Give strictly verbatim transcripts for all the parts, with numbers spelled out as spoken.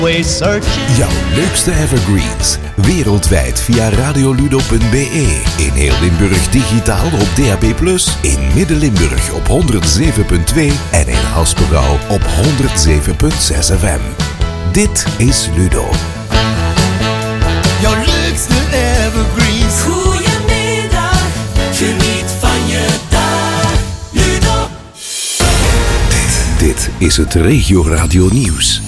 Jouw leukste evergreens. Wereldwijd via radioludo punt b e. In heel Limburg digitaal op D A B plus. In Midden-Limburg op honderd zeven punt twee. En in Haspengouw op honderd zeven punt zes F M. Dit is Ludo. Jouw leukste evergreens. Goeiemiddag, geniet van je dag. Ludo. Dit is het Regio Radio Nieuws.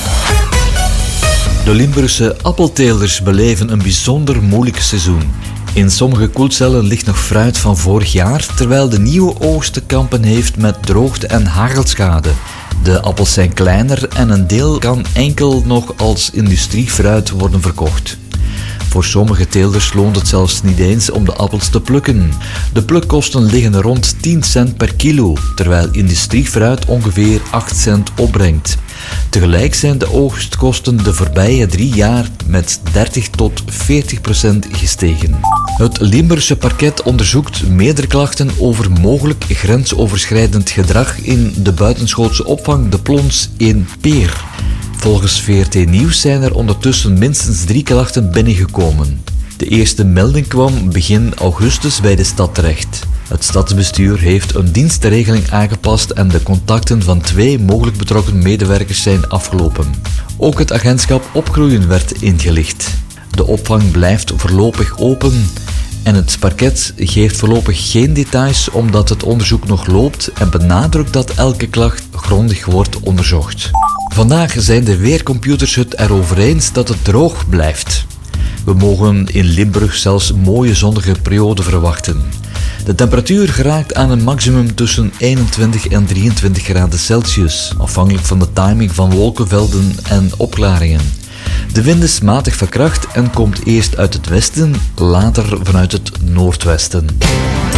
De Limburgse appeltelers beleven een bijzonder moeilijk seizoen. In sommige koelcellen ligt nog fruit van vorig jaar, terwijl de nieuwe oogst te kampen heeft met droogte en hagelschade. De appels zijn kleiner en een deel kan enkel nog als industriefruit worden verkocht. Voor sommige teelers loont het zelfs niet eens om de appels te plukken. De plukkosten liggen rond tien cent per kilo, terwijl industriefruit ongeveer acht cent opbrengt. Tegelijk zijn de oogstkosten de voorbije drie jaar met dertig tot veertig procent gestegen. Het Limburgse parket onderzoekt meerdere klachten over mogelijk grensoverschrijdend gedrag in de buitenschoolse opvang De Plons in Peer. Volgens V R T Nieuws zijn er ondertussen minstens drie klachten binnengekomen. De eerste melding kwam begin augustus bij de stad terecht. Het stadsbestuur heeft een dienstregeling aangepast en de contacten van twee mogelijk betrokken medewerkers zijn afgelopen. Ook het agentschap Opgroeien werd ingelicht. De opvang blijft voorlopig open en het parket geeft voorlopig geen details omdat het onderzoek nog loopt en benadrukt dat elke klacht grondig wordt onderzocht. Vandaag zijn de weercomputers het erover eens dat het droog blijft. We mogen in Limburg zelfs mooie zonnige perioden verwachten. De temperatuur geraakt aan een maximum tussen eenentwintig en drieëntwintig graden Celsius, afhankelijk van de timing van wolkenvelden en opklaringen. De wind is matig van kracht en komt eerst uit het westen, later vanuit het noordwesten.